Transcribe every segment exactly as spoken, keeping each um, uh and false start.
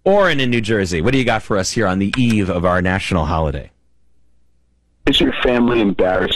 Orrin in New Jersey, what do you got for us here on the eve of our national holiday? Is your family embarrassed?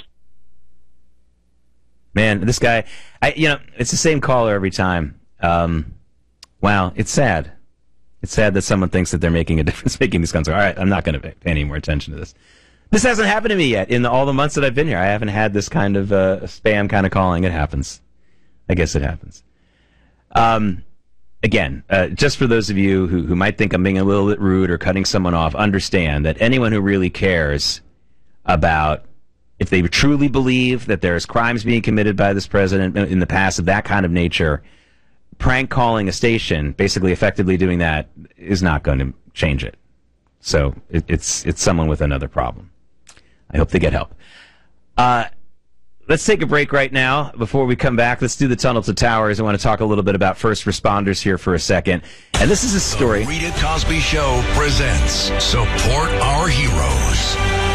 Man, this guy, I, you know, it's the same caller every time. Um, wow, it's sad. It's sad that someone thinks that they're making a difference making this concert. All right, I'm not going to pay, pay any more attention to this. This hasn't happened to me yet in the, all the months that I've been here. I haven't had this kind of uh, spam kind of calling. It happens. I guess it happens. Um, again, uh, just for those of you who, who might think I'm being a little bit rude or cutting someone off, understand that anyone who really cares about if they truly believe that there's crimes being committed by this president in the past of that kind of nature, prank calling a station, basically effectively doing that, is not going to change it. So it, it's it's someone with another problem. I hope they get help. Uh, let's take a break right now. Before we come back, let's do the Tunnel to Towers. I want to talk a little bit about first responders here for a second. And this is a story. The Rita Cosby Show presents Support Our Heroes.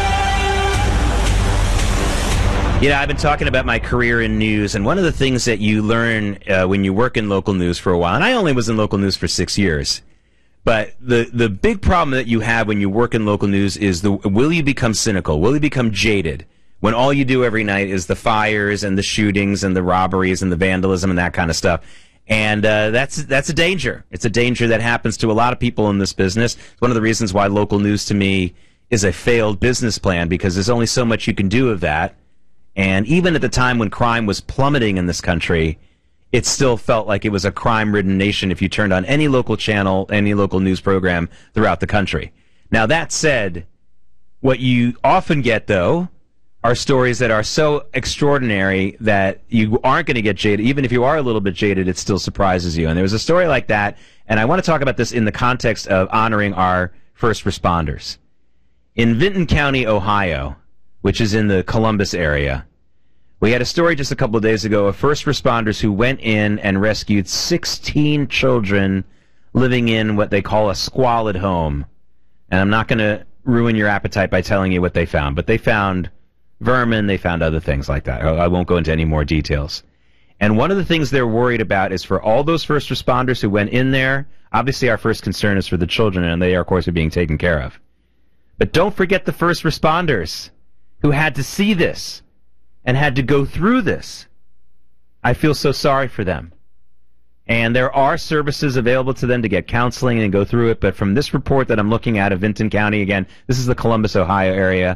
You know, I've been talking about my career in news, and one of the things that you learn uh, when you work in local news for a while, and I only was in local news for six years, but the, the big problem that you have when you work in local news is the will you become cynical? Will you become jaded when all you do every night is the fires and the shootings and the robberies and the vandalism and that kind of stuff? And uh, that's that's a danger. It's a danger that happens to a lot of people in this business. It's one of the reasons why local news to me is a failed business plan, because there's only so much you can do of that. And even at the time when crime was plummeting in this country, it still felt like it was a crime-ridden nation if you turned on any local channel, any local news program throughout the country. Now, that said, what you often get, though, are stories that are so extraordinary that you aren't going to get jaded. Even if you are a little bit jaded, it still surprises you. And there was a story like that, and I want to talk about this in the context of honoring our first responders. In Vinton County, Ohio, which is in the Columbus area, we had a story just a couple of days ago of first responders who went in and rescued sixteen children living in what they call a squalid home. And I'm not going to ruin your appetite by telling you what they found, but they found vermin, they found other things like that. I won't go into any more details. And one of the things they're worried about is for all those first responders who went in there, obviously our first concern is for the children, and they, of course, are being taken care of. But don't forget the first responders who had to see this and had to go through this. I feel so sorry for them. And there are services available to them to get counseling and go through it, but from this report that I'm looking at of Vinton County, again, this is the Columbus, Ohio area,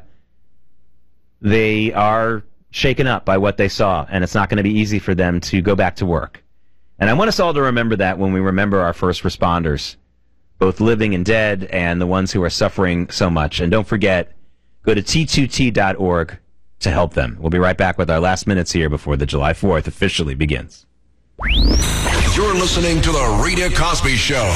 they are shaken up by what they saw, and it's not going to be easy for them to go back to work. And I want us all to remember that when we remember our first responders, both living and dead, and the ones who are suffering so much. And don't forget, go to T two T dot org to help them. We'll be right back with our last minutes here before the July fourth officially begins. You're listening to The Rita Cosby Show.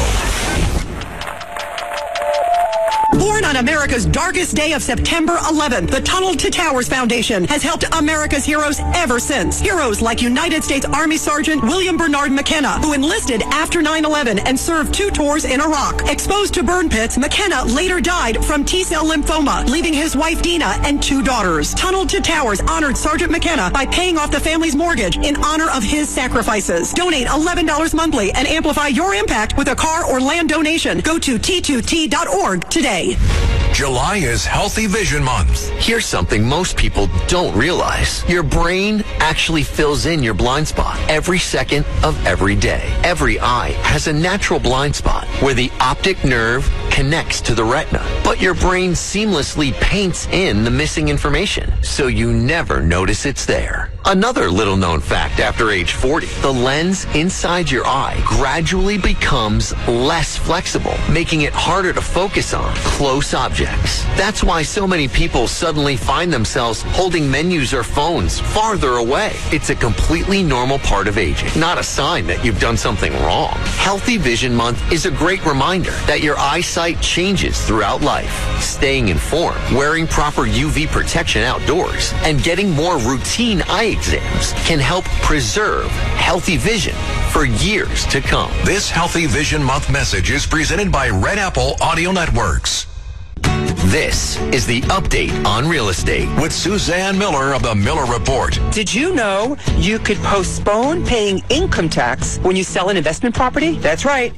Born on America's darkest day of September eleventh, the Tunnel to Towers Foundation has helped America's heroes ever since. Heroes like United States Army Sergeant William Bernard McKenna, who enlisted after nine eleven and served two tours in Iraq. Exposed to burn pits, McKenna later died from T-cell lymphoma, leaving his wife Dina and two daughters. Tunnel to Towers honored Sergeant McKenna by paying off the family's mortgage in honor of his sacrifices. Donate eleven dollars monthly and amplify your impact with a car or land donation. Go to T two T dot org today. July is Healthy Vision Month. Here's something most people don't realize. Your brain actually fills in your blind spot every second of every day. Every eye has a natural blind spot where the optic nerve connects to the retina, but your brain seamlessly paints in the missing information, so you never notice it's there. Another little known fact after age forty, the lens inside your eye gradually becomes less flexible, making it harder to focus on close objects. That's why so many people suddenly find themselves holding menus or phones farther away. It's a completely normal part of aging, not a sign that you've done something wrong. Healthy Vision Month is a great reminder that your eyesight changes throughout life. Staying informed, wearing proper U V protection outdoors, and getting more routine eye exams can help preserve healthy vision for years to come. This Healthy Vision Month message is presented by Red Apple Audio Networks. This is the update on real estate with Suzanne Miller of the Miller Report. Did you know you could postpone paying income tax when you sell an investment property? That's right.